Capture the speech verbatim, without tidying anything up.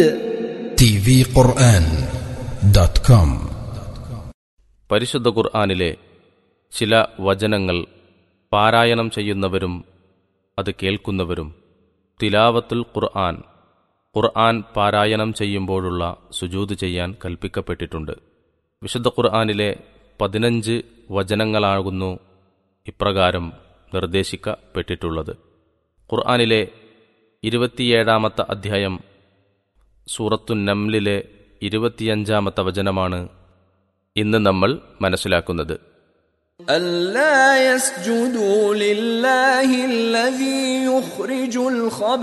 T V ഖുർആൻ dot com. പരിശുദ്ധ ഖുർആനിലെ ചില വചനങ്ങൾ പാരായണം ചെയ്യുന്നവരും അത് കേൾക്കുന്നവരും തിലാവത്തുൽ ഖുർആൻ ഖുർആൻ പാരായണം ചെയ്യുമ്പോഴുള്ള സുജൂദ് ചെയ്യാൻ കൽപ്പിക്കപ്പെട്ടിട്ടുണ്ട്. വിശുദ്ധ ഖുർആനിലെ പതിനഞ്ച് വചനങ്ങളാകുന്നു ഇപ്രകാരം നിർദ്ദേശിക്കപ്പെട്ടിട്ടുള്ളത്. ഖുർആനിലെ ഇരുപത്തിയേഴാമത്തെ അധ്യായം സൂറത്തു നംലിലെ ഇരുപത്തിയഞ്ചാമത്തെ വചനമാണ് ഇന്ന് നമ്മൾ മനസ്സിലാക്കുന്നത്. അല്ലാ യസ്ജുദൂ ലില്ലാഹില്ലദീ യുഖ്രിജുൽ ഖബ